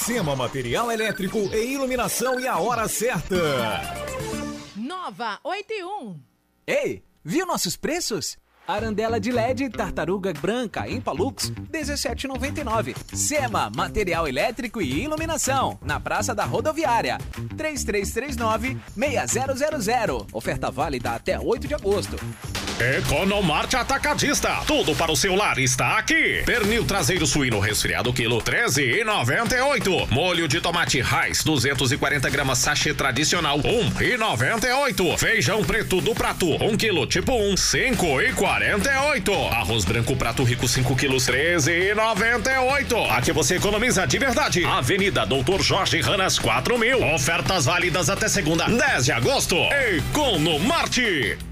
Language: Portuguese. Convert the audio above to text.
Sema Material Elétrico e Iluminação e a hora certa. 9h81. Ei, viu nossos preços? Arandela de LED tartaruga branca Impalux, R$17,99. Sema Material Elétrico e Iluminação, na Praça da Rodoviária, 3339-6000. Oferta válida até 8 de agosto. Economarte Atacadista. Tudo para o seu lar está aqui. Pernil traseiro suíno resfriado quilo R$13,98. Molho de tomate Raiz 240 gramas sachê tradicional R$1,98. Feijão preto do prato 1 quilo tipo 1 5,48. Arroz branco prato rico 5 quilos R$13,98. Aqui você economiza de verdade. Avenida Doutor Jorge Ranas 4000. Ofertas válidas até segunda 10 de agosto. Economarte.